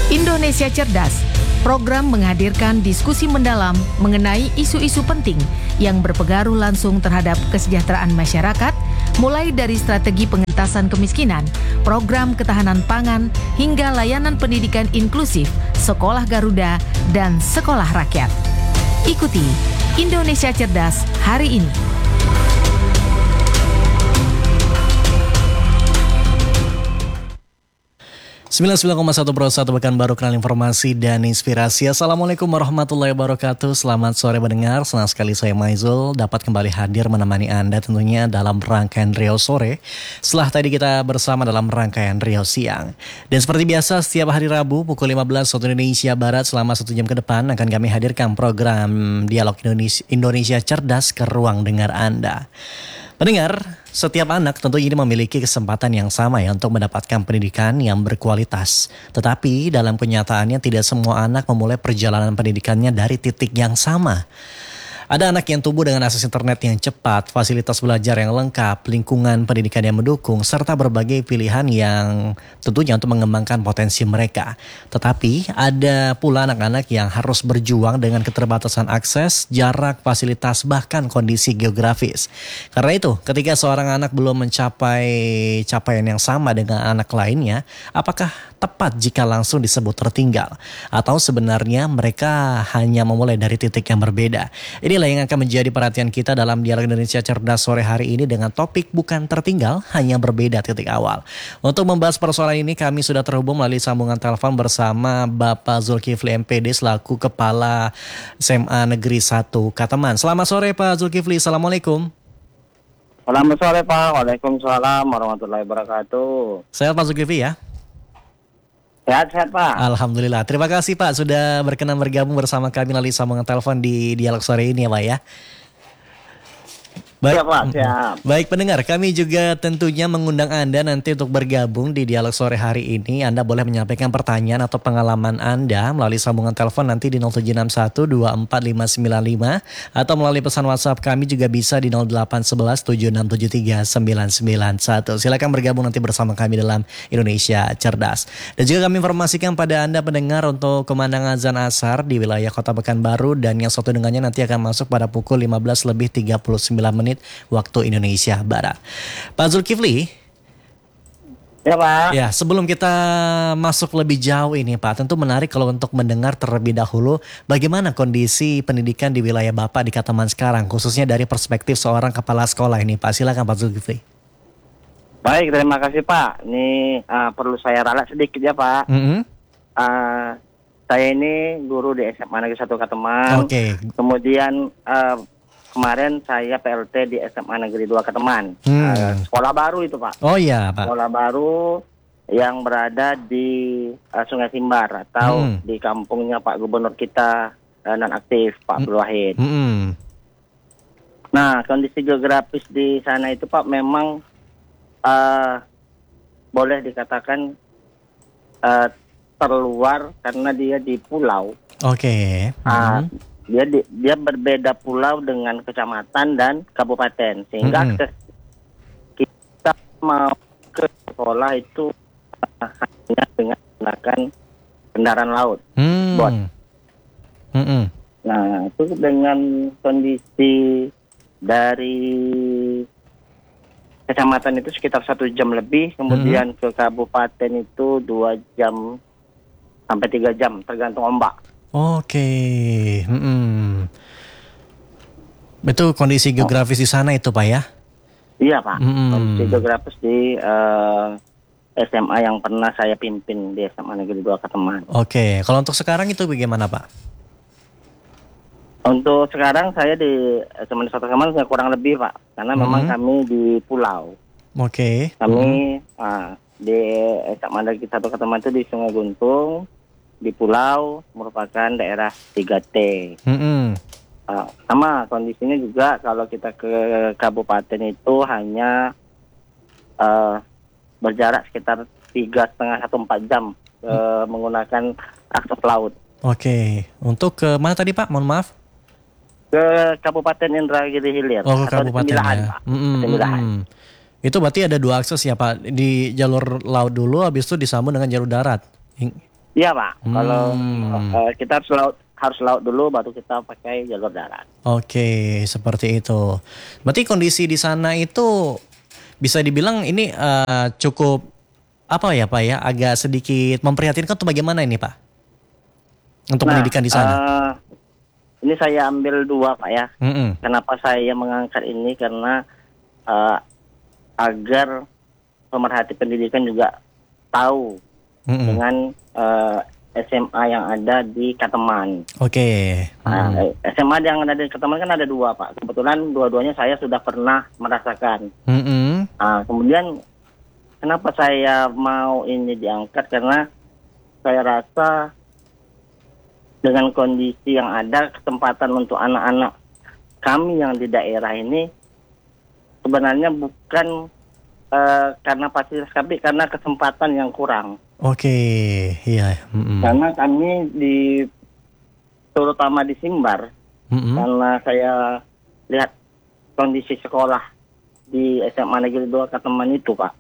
Indonesia Cerdas, program menghadirkan diskusi mendalam mengenai isu-isu penting yang berpengaruh langsung terhadap kesejahteraan masyarakat, mulai dari strategi pengentasan kemiskinan, program ketahanan pangan, hingga layanan pendidikan inklusif, sekolah Garuda, dan sekolah rakyat. Ikuti Indonesia Cerdas hari ini. 99,1 Pro 1 Pekanbaru, kenal informasi dan inspirasi. Assalamualaikum warahmatullahi wabarakatuh. Selamat sore mendengar. Senang sekali saya Maizul dapat kembali hadir menemani Anda tentunya dalam rangkaian Riau Sore. Setelah tadi kita bersama dalam rangkaian Riau Siang. Dan seperti biasa setiap hari Rabu pukul 15 waktu Indonesia Barat selama 1 jam ke depan akan kami hadirkan program Dialog Indonesia Cerdas ke ruang dengar Anda. Pendengar, setiap anak tentu ini memiliki kesempatan yang sama ya untuk mendapatkan pendidikan yang berkualitas. Tetapi dalam kenyataannya tidak semua anak memulai perjalanan pendidikannya dari titik yang sama. Ada anak yang tumbuh dengan akses internet yang cepat, fasilitas belajar yang lengkap, lingkungan pendidikan yang mendukung, serta berbagai pilihan yang tentunya untuk mengembangkan potensi mereka. Tetapi ada pula anak-anak yang harus berjuang dengan keterbatasan akses, jarak, fasilitas, bahkan kondisi geografis. Karena itu, ketika seorang anak belum mencapai capaian yang sama dengan anak lainnya, apakah tepat jika langsung disebut tertinggal? Atau sebenarnya mereka hanya memulai dari titik yang berbeda? Inilah yang akan menjadi perhatian kita dalam Dialog Indonesia Cerdas sore hari ini dengan topik bukan tertinggal, hanya berbeda titik awal. Untuk membahas persoalan ini kami sudah terhubung melalui sambungan telepon bersama Bapak Zulkifli MPD selaku Kepala SMA Negeri 1 Kateman. Selamat sore Pak Zulkifli, Assalamualaikum. Selamat sore Pak, Waalaikumsalam warahmatullahi wabarakatuh. Sehat Pak Zulkifli ya? Sehat Pak. Alhamdulillah. Terima kasih Pak sudah berkenan bergabung bersama kami melalui sambungan telepon di Dialog sore ini ya Pak ya. Baik, ya, Pak, siap. Baik pendengar, kami juga tentunya mengundang Anda nanti untuk bergabung di Dialog sore hari ini. Anda boleh menyampaikan pertanyaan atau pengalaman Anda melalui sambungan telepon nanti di 0761-24595 atau melalui pesan WhatsApp kami juga bisa di 0811-7673-991. Silakan bergabung nanti bersama kami dalam Indonesia Cerdas. Dan juga kami informasikan pada Anda pendengar untuk kemandangan azan asar di wilayah Kota Pekanbaru dan yang satu dengannya nanti akan masuk pada pukul 15:39 waktu Indonesia Barat. Pak Zulkifli. Ya Pak. Ya, sebelum kita masuk lebih jauh ini Pak, tentu menarik kalau untuk mendengar terlebih dahulu bagaimana kondisi pendidikan di wilayah Bapak di Kateman sekarang, khususnya dari perspektif seorang kepala sekolah ini Pak. Silakan Pak Zulkifli. Baik, terima kasih Pak. Ini perlu saya ralat sedikit ya Pak. Saya ini guru di SMA Negeri 1 Kateman. Oke. Kemudian kemarin saya PLT di SMA Negeri 2 Kateman. Sekolah baru itu Pak. Oh iya Pak. Sekolah baru yang berada di Sungai Simbar atau di kampungnya Pak Gubernur kita nonaktif Pak Abdul Wahid. Nah, kondisi geografis di sana itu Pak memang boleh dikatakan terluar karena dia di pulau. Oke. Dia berbeda pulau dengan kecamatan dan kabupaten sehingga akses kita mau ke sekolah itu hanya dengan menggunakan kendaraan laut, bot. Nah, itu dengan kondisi dari kecamatan itu sekitar 1 jam lebih, kemudian ke kabupaten itu 2 jam sampai 3 jam tergantung ombak. Oke. Betul kondisi geografis di sana itu Pak ya? Iya Pak. Kondisi geografis di SMA yang pernah saya pimpin di SMA Negeri 2 Kateman. Oke. Kalau untuk sekarang itu bagaimana Pak? Untuk sekarang saya di SMA Negeri 1 Kateman kurang lebih Pak. Karena memang kami di pulau. Oke. Kami di SMA Negeri 1 Kateman itu di Sungai Guntung. Di pulau merupakan daerah 3T. Sama kondisinya juga kalau kita ke kabupaten itu hanya berjarak sekitar 3,5-4 jam menggunakan akses laut. Oke. Untuk ke mana tadi Pak? Mohon maaf. Ke Kabupaten Indragiri Hilir. Oh, ke kabupaten ya. Itu berarti ada 2 akses ya Pak. Di jalur laut dulu, habis itu disambung dengan jalur darat. Iya Pak, kalau kita harus laut dulu baru kita pakai jalur darat. Oke, seperti itu. Berarti kondisi di sana itu bisa dibilang ini cukup apa ya Pak ya, agak sedikit memprihatinkan atau bagaimana ini Pak? Untuk pendidikan di sana. Ini saya ambil 2 Pak ya. Kenapa saya mengangkat ini karena agar pemerhati pendidikan juga tahu dengan SMA yang ada di Kateman. Oke. SMA yang ada di Kateman kan ada 2 Pak. Kebetulan dua-duanya saya sudah pernah merasakan. Kemudian kenapa saya mau ini diangkat karena saya rasa dengan kondisi yang ada, kesempatan untuk anak-anak kami yang di daerah ini sebenarnya bukan karena fasilitas kami, karena kesempatan yang kurang. Oke, iya. Karena kami terutama di Simbar, karena saya lihat kondisi sekolah di SMA Negeri 2 Kateman itu Pak.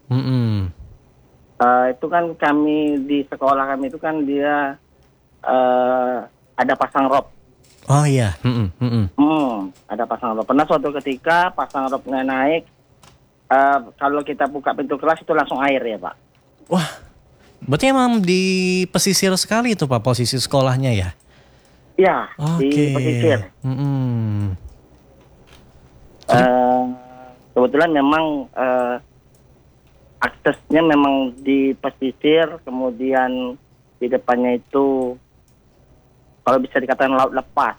Itu kan kami di sekolah kami itu kan dia ada pasang rop. Oh iya. Ada pasang rop. Pernah suatu ketika pasang ropnya naik, kalau kita buka pintu kelas itu langsung air ya Pak. Wah, berarti emang di pesisir sekali itu Pak posisi sekolahnya ya? Iya, di pesisir. Kebetulan memang aksesnya memang di pesisir, kemudian di depannya itu kalau bisa dikatakan laut lepas.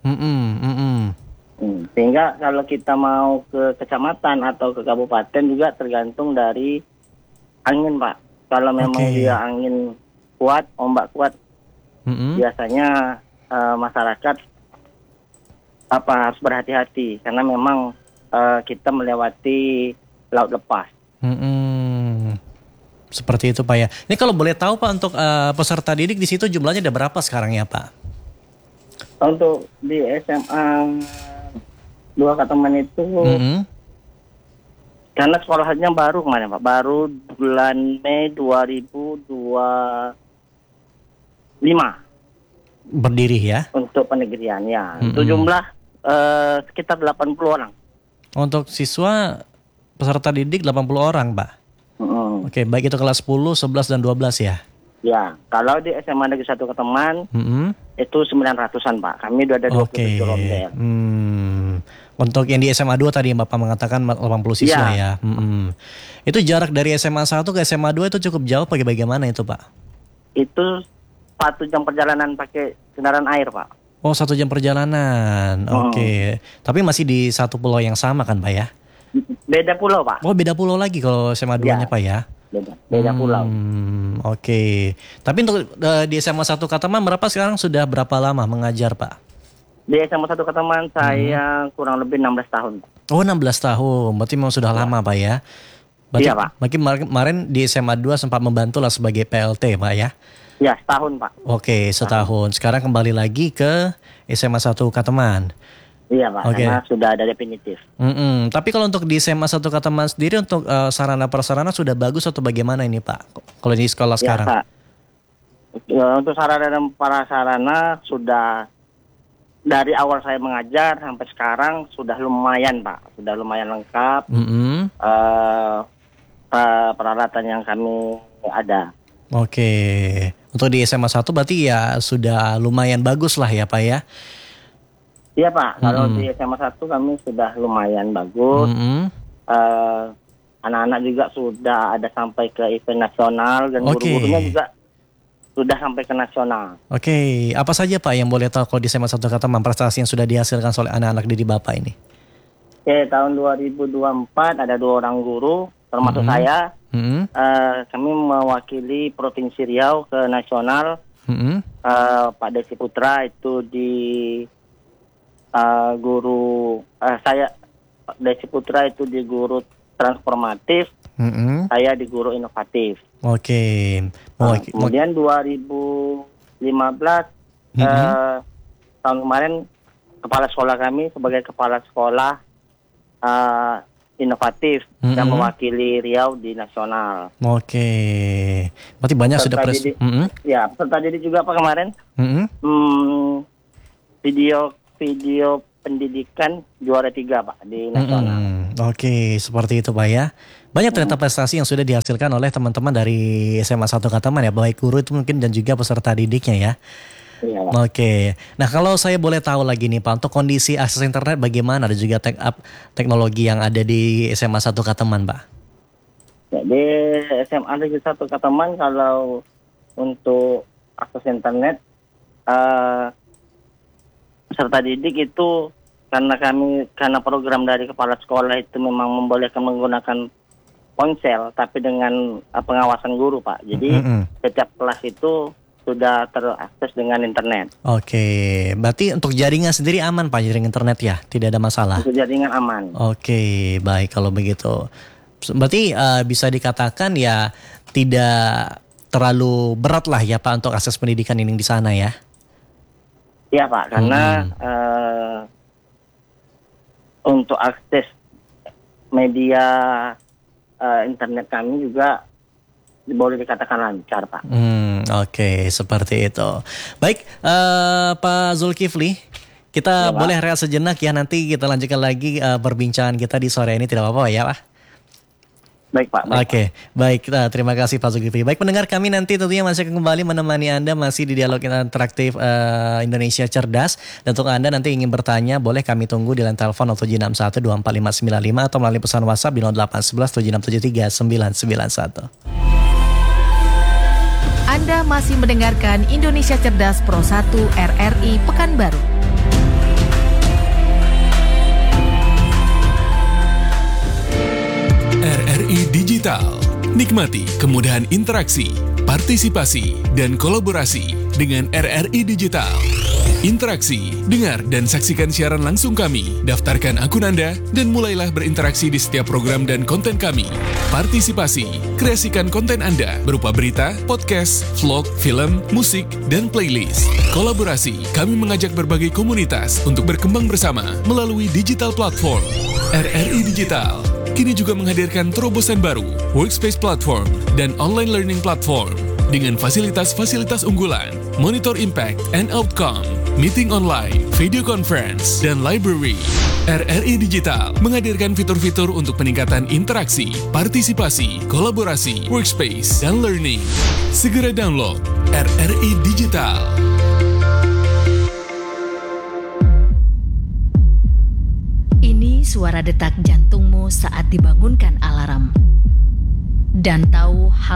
Sehingga kalau kita mau ke kecamatan atau ke kabupaten juga tergantung dari angin Pak. Kalau memang dia angin kuat, ombak kuat, biasanya masyarakat harus berhati-hati karena memang kita melewati laut lepas. Seperti itu Pak ya. Ini kalau boleh tahu Pak untuk peserta didik di situ jumlahnya ada berapa sekarang ya Pak? Untuk di SMA 2 Kateman itu karena sekolahnya baru kemarin Pak, baru bulan Mei 2025 berdiri ya? Untuk penegrian ya. Itu jumlah sekitar 80 orang. Untuk siswa peserta didik 80 orang Pak? Oke, baik itu kelas 10, 11, dan 12 ya? Ya, kalau di SMA Negeri 1 Kateman itu 900-an Pak. Kami udah ada 27 rombel. Untuk yang di SMA 2 tadi Bapak mengatakan 80 siswa ya. Itu jarak dari SMA 1 ke SMA 2 itu cukup jauh bagaimana itu Pak? Itu 1 jam perjalanan pakai kendaraan air Pak. Oh 1 jam perjalanan, oke. Tapi masih di satu pulau yang sama kan Pak ya? Beda pulau Pak. Oh beda pulau lagi kalau SMA 2-nya Pak ya? Beda pulau. Oke. Tapi untuk di SMA 1 Kateman berapa sekarang sudah berapa lama mengajar Pak? Di SMA 1 Kateman saya kurang lebih 16 tahun. Oh 16 tahun, berarti memang sudah lama Pak ya? Berarti, iya Pak. Kemarin di SMA 2 sempat membantu lah sebagai PLT Pak ya? Ya setahun Pak. Oke setahun, sekarang kembali lagi ke SMA 1 Kateman. Iya Pak, karena sudah ada definitif. Tapi kalau untuk di SMA 1 Kateman sendiri untuk sarana prasarana sudah bagus atau bagaimana ini Pak? Kalau di sekolah sekarang? Pak. Untuk sarana dan prasarana sudah dari awal saya mengajar sampai sekarang sudah lumayan Pak, sudah lumayan lengkap. Peralatan yang kami ada. Oke, untuk di SMA 1 berarti ya sudah lumayan bagus lah ya Pak ya? Iya Pak, kalau di SMA 1 kami sudah lumayan bagus. Anak-anak juga sudah ada sampai ke event nasional dan guru-gurunya juga sudah sampai ke nasional. Oke, apa saja Pak yang boleh tahu kalau di SMA 1 Kateman prestasi yang sudah dihasilkan oleh anak-anak didik Bapak ini? Oke, tahun 2024 ada 2 orang guru, termasuk saya. Kami mewakili Provinsi Riau ke nasional. Pak Desi Putra itu di guru, saya Pak Desi Putra itu di guru transformatif. Saya di guru inovatif. Oke. Kemudian 2015 tahun kemarin kepala sekolah kami sebagai kepala sekolah inovatif dan mewakili Riau di nasional. Oke, berarti banyak sudah Ya, peserta didik juga Pak kemarin. Video pendidikan juara 3 Pak di nasional. Oke, seperti itu Pak ya. Banyak ternyata prestasi yang sudah dihasilkan oleh teman-teman dari SMA 1 Kataman ya, baik guru itu mungkin dan juga peserta didiknya ya. Iya, Pak. Oke, nah kalau saya boleh tahu lagi nih Pak, untuk kondisi akses internet bagaimana dan juga teknologi yang ada di SMA 1 Kataman Pak? Ya, di SMA Negeri 1 Kataman kalau untuk akses internet peserta didik itu karena program dari kepala sekolah itu memang membolehkan menggunakan ponsel tapi dengan pengawasan guru Pak. Jadi setiap kelas itu sudah terakses dengan internet. Oke, berarti untuk jaringan sendiri aman Pak, jaringan internet ya? Tidak ada masalah? Untuk jaringan aman. Oke, baik kalau begitu. Berarti bisa dikatakan ya tidak terlalu berat lah ya Pak untuk akses pendidikan ini di sana ya? Iya Pak, karena untuk akses media internet kami juga boleh dikatakan lancar Pak. Oke, seperti itu. Baik, Pak Zulkifli, kita boleh rehat sejenak ya, nanti kita lanjutkan lagi perbincangan kita di sore ini, tidak apa-apa ya Pak? Baik Pak. Oke, baik, terima kasih Pak Zulkifli. Baik pendengar kami nanti tentunya masih akan kembali menemani Anda masih di Dialog Interaktif Indonesia Cerdas. Dan untuk Anda nanti ingin bertanya, boleh kami tunggu di line telepon 0761-24595 atau melalui pesan WhatsApp di 0811-7673-991. Anda masih mendengarkan Indonesia Cerdas Pro 1 RRI Pekanbaru. RRI Digital. Nikmati kemudahan interaksi, partisipasi, dan kolaborasi dengan RRI Digital. Interaksi, dengar dan saksikan siaran langsung kami, daftarkan akun Anda, dan mulailah berinteraksi di setiap program dan konten kami. Partisipasi, kreasikan konten Anda berupa berita, podcast, vlog, film, musik, dan playlist. Kolaborasi, kami mengajak berbagai komunitas untuk berkembang bersama melalui digital platform. RRI Digital kini juga menghadirkan terobosan baru, workspace platform, dan online learning platform dengan fasilitas-fasilitas unggulan, monitor impact and outcome, meeting online, video conference, dan library. RRI Digital menghadirkan fitur-fitur untuk peningkatan interaksi, partisipasi, kolaborasi, workspace, dan learning. Segera download RRI Digital. Ini suara detak jantungmu saat dibangunkan alarm. Dan tahu hal